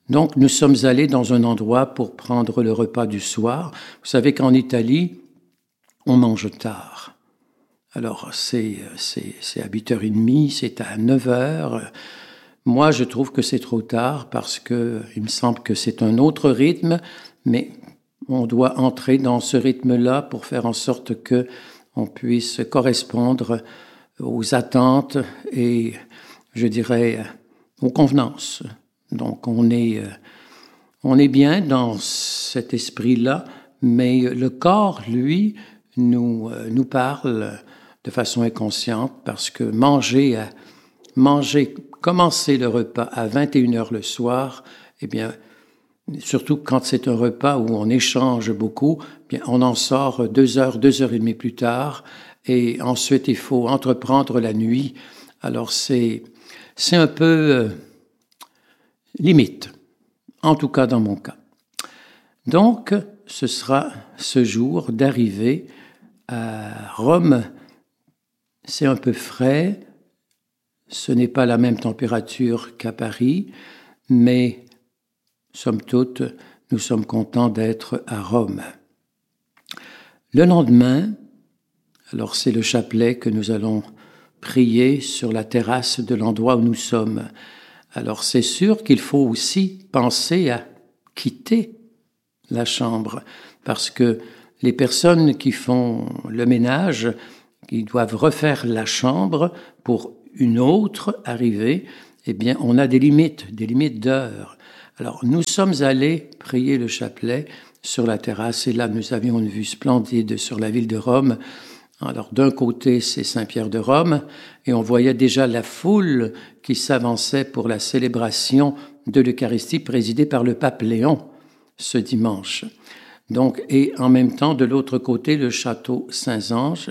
Donc, nous sommes allés dans un endroit pour prendre le repas du soir. Vous savez qu'en Italie, on mange tard. Alors, c'est à 8h30, c'est à 9h. Moi, je trouve que c'est trop tard parce que il me semble que c'est un autre rythme, mais on doit entrer dans ce rythme-là pour faire en sorte que on puisse correspondre aux attentes et, je dirais, aux convenances. Donc, on est bien dans cet esprit-là, mais le corps, lui, nous parle de façon inconsciente parce que commencer le repas à 21h le soir, eh bien, surtout quand c'est un repas où on échange beaucoup, bien, on en sort 2 heures, 2h30 plus tard, et ensuite il faut entreprendre la nuit. Alors c'est un peu limite, en tout cas dans mon cas. Donc, ce sera ce jour d'arriver à Rome. C'est un peu frais, ce n'est pas la même température qu'à Paris, mais somme toute, nous sommes contents d'être à Rome. Le lendemain, alors c'est le chapelet que nous allons prier sur la terrasse de l'endroit où nous sommes. Alors c'est sûr qu'il faut aussi penser à quitter la chambre, parce que les personnes qui font le ménage, qui doivent refaire la chambre pour une autre arrivée, eh bien on a des limites d'heures. Alors, nous sommes allés prier le chapelet sur la terrasse et là, nous avions une vue splendide sur la ville de Rome. Alors, d'un côté, c'est Saint-Pierre de Rome et on voyait déjà la foule qui s'avançait pour la célébration de l'Eucharistie présidée par le pape Léon ce dimanche. Donc, et en même temps, de l'autre côté, le château Saint-Ange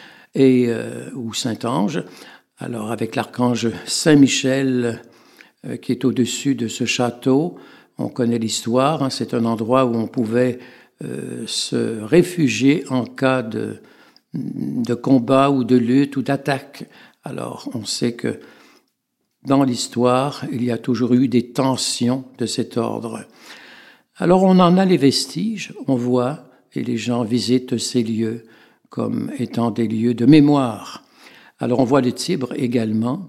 ou Saint-Ange. Alors, avec l'archange Saint-Michel qui est au-dessus de ce château. On connaît l'histoire, c'est un endroit où on pouvait se réfugier en cas de combat ou de lutte ou d'attaque. Alors, on sait que dans l'histoire, il y a toujours eu des tensions de cet ordre. Alors, on en a les vestiges, on voit, et les gens visitent ces lieux comme étant des lieux de mémoire. Alors, on voit le Tibre également,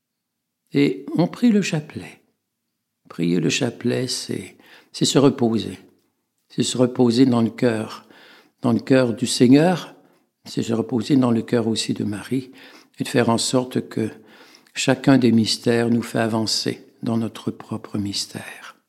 et on prie le chapelet. Prier le chapelet, c'est se reposer. C'est se reposer dans le cœur du Seigneur, c'est se reposer dans le cœur aussi de Marie, et de faire en sorte que chacun des mystères nous fait avancer dans notre propre mystère.